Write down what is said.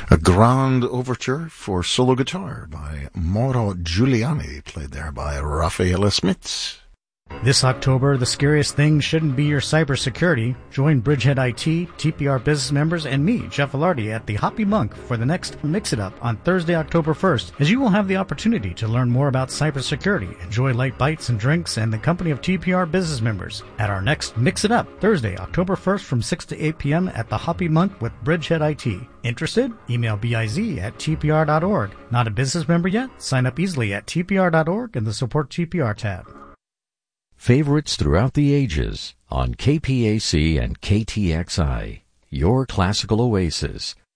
A Grand Overture for solo guitar by Mauro Giuliani, played there by Raffaele Smits. This October, the scariest thing shouldn't be your cybersecurity. Join Bridgehead IT, TPR business members, and me, Jeff Velarde, at the Hoppy Monk for the next Mix It Up on Thursday, October 1st, as you will have the opportunity to learn more about cybersecurity, enjoy light bites and drinks, and the company of TPR business members at our next Mix It Up, Thursday, October 1st from 6 to 8 p.m. at the Hoppy Monk with Bridgehead IT. Interested? Email biz@tpr.org. Not a business member yet? Sign up easily at tpr.org in the Support TPR tab. Favorites throughout the ages on KPAC and KTXI, your classical oasis.